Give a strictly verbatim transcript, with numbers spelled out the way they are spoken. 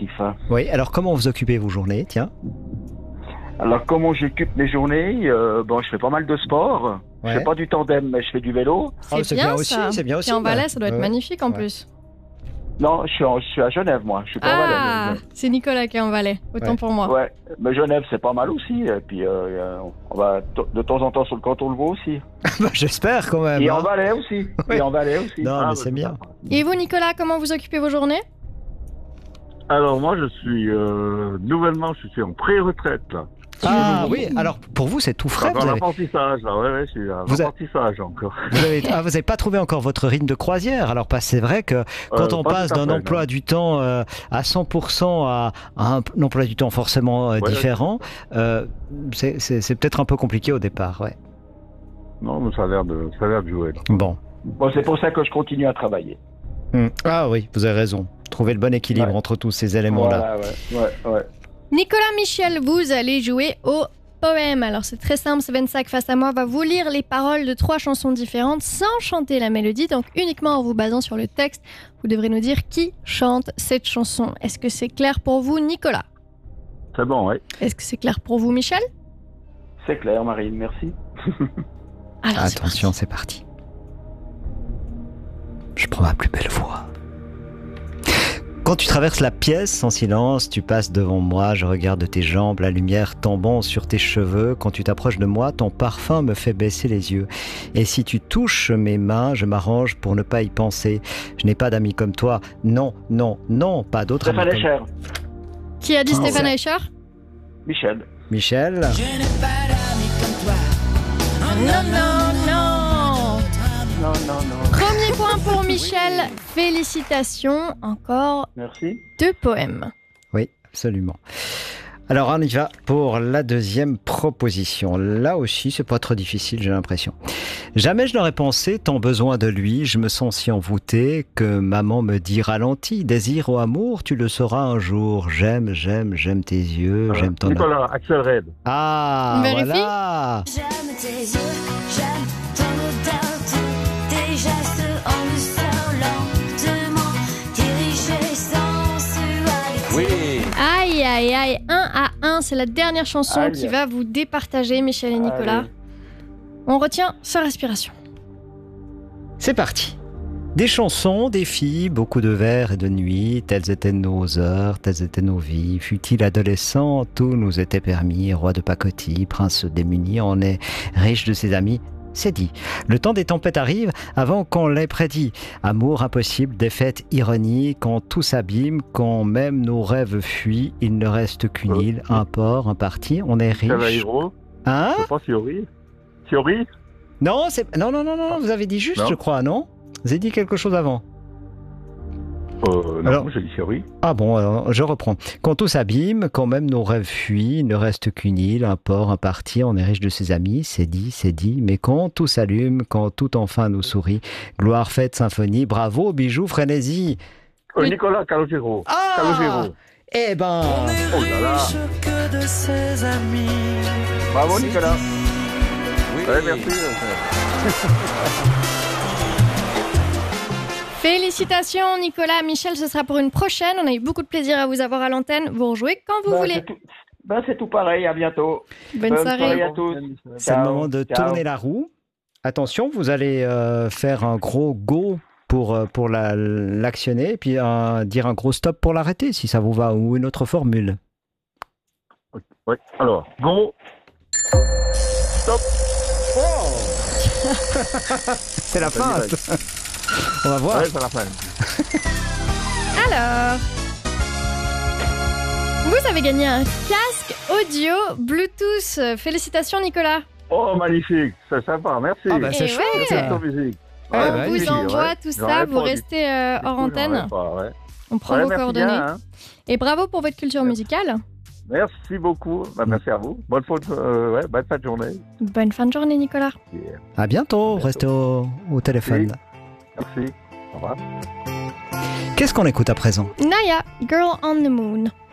sportif. Oui, alors comment vous occupez vos journées, tiens? Alors, comment j'occupe mes journées? euh, Bon, je fais pas mal de sport. Ouais. Je fais pas du tandem, mais je fais du vélo. Oh, C'est c'est bien, bien aussi, ça. c'est bien aussi, Puis en bah. Valais, ça doit être Ouais. magnifique en Ouais. plus. Non, je suis, en- je suis à Genève, moi. Je suis pas en Ah, Valais. c'est Nicolas qui est en Valais. Autant Ouais. pour moi. Ouais, mais Genève, c'est pas mal aussi. Et puis, euh, euh, on va t- de temps en temps sur le canton de Vaud aussi. Bah, j'espère quand même. Et hein. en Valais aussi. Ouais. Et en Valais aussi. Non, Ah, mais bah, c'est bien. Et vous, Nicolas, comment vous occupez vos journées? Alors moi, je suis euh, nouvellement, je suis en pré-retraite là. Ah oui, alors pour vous c'est tout frais. Encore Vous avez, l'apprentissage là, ouais, ouais, je suis en Vous a- apprentissage encore. vous avez, ah, vous avez pas trouvé encore votre rythme de croisière. Alors pas, c'est vrai que quand Euh, on pas passe tout à d'un fait, emploi non. du temps euh, à cent pour cent à, à un, un emploi du temps forcément euh, Ouais, différent, euh, c'est c'est- c'est peut-être un peu compliqué au départ. Ouais. Non, mais ça a l'air de, ça a l'air de jouer. Là. Bon. Bon, c'est pour ça que je continue à travailler. Hmm. Ah oui, vous avez raison. Trouver le bon équilibre Ouais. entre tous ces éléments-là. Voilà, ouais, ouais, ouais. Nicolas Michel, vous allez jouer au poème. Alors c'est très simple, Svensak face à moi va vous lire les paroles de trois chansons différentes sans chanter la mélodie, donc uniquement en vous basant sur le texte. Vous devrez nous dire qui chante cette chanson. Est-ce que c'est clair pour vous, Nicolas? C'est bon, oui. Est-ce que c'est clair pour vous, Michel? C'est clair, Marine, merci. Alors, c'est Attention, c'est parti. Je prends ma plus belle voix. Quand tu traverses la pièce en silence, tu passes devant moi, je regarde tes jambes, la lumière tombant sur tes cheveux. Quand tu t'approches de moi, ton parfum me fait baisser les yeux. Et si tu touches mes mains, je m'arrange pour ne pas y penser. Je n'ai pas d'amis comme toi. Non, non, non, pas d'autres amis Stéphane comme... Escher. Qui a dit Ah, Stéphane ouais. Eicher? Michel. Michel. Non, non, non. Non, non, non. Premier point pour Michel. Félicitations. Encore Merci. deux poèmes. Oui, absolument. Alors on y va pour la deuxième proposition. Là aussi, c'est pas trop difficile, j'ai l'impression. Jamais je n'aurais pensé tant besoin de lui, je me sens si envoûté que maman me dit ralentis, désir ou amour, tu le sauras un jour. J'aime, j'aime, j'aime tes yeux, j'aime ton... Nicolas, Axel Red. Ah, On vérifie voilà. J'aime tes yeux, j'aime ton odeur, tous tes gestes en douceur, lentement dirigés, sensualité. Oui. Aïe, aïe, aïe. un à un, c'est la dernière chanson Aïe. qui va vous départager, Michel et Nicolas. Allez. On retient sa respiration. C'est parti. Des chansons, des filles, beaucoup de vers et de nuits, telles étaient nos heures, telles étaient nos vies. Fut-il adolescent, tout nous était permis. Roi de pacotille, prince démuni, on est riche de ses amis. C'est dit. Le temps des tempêtes arrive avant qu'on l'ait prédit. Amour impossible, défaite, ironie, quand tout s'abîme, quand même nos rêves fuient, il ne reste qu'une Euh, île, un port, un parti, on est riche. Cavallero. Hein? Je pense Fiori. Fiori. Non, c'est... non, non, non, non, vous avez dit juste, Non. je crois, non? Vous avez dit quelque chose avant. Euh, non, Alors- j'ai dit Fiori. Ah bon, alors je reprends. Quand tout s'abîme, quand même nos rêves fuient, il ne reste qu'une île, un port, un parti, on est riche de ses amis, c'est dit, c'est dit. Mais quand tout s'allume, quand tout enfin nous sourit, gloire, fête, symphonie, bravo, bijoux, frénésie. Euh, Oui. Nicolas Calogero. Ah Calogero. Eh ben, Oh là là. Bravo, Nicolas. Ouais, merci. Félicitations, Nicolas. Michel, ce sera pour une prochaine. On a eu beaucoup de plaisir à vous avoir à l'antenne. Vous rejouez quand vous Ben, voulez. c'est tout... ben, c'est tout pareil, à bientôt. Bonne, Bonne soirée. soirée à tous. c'est le Ciao, moment de ciao. tourner la roue. Attention, vous allez euh, faire un gros go pour, euh, pour la- l'actionner, et puis euh, dire un gros stop pour l'arrêter, si ça vous va, ou une autre formule. Ouais. Alors, go. Stop. C'est la fin. Vas-y, vas-y. On va voir. Ouais, c'est la fin. Alors, vous avez gagné un casque audio Bluetooth. Félicitations, Nicolas. Oh, magnifique. C'est sympa, merci. Ah bah c'est Et chouette. ouais. ça. Sur musique. On Ouais, vous bah, oui, envoie ouais. tout J'en ça. avais Vous pas du- restez euh, Du hors coup, j'en antenne. avais pas, ouais. On prend Ouais, vos merci coordonnées. bien, hein. Et bravo pour votre culture musicale. Merci beaucoup. Bah, merci à vous. Bonne, faute, euh, ouais, bonne fin de journée. Bonne fin de journée, Nicolas. Yeah. À bientôt. bientôt. Restez au, au téléphone. Merci. Au revoir. Qu'est-ce qu'on écoute à présent? Naya, Girl on the Moon.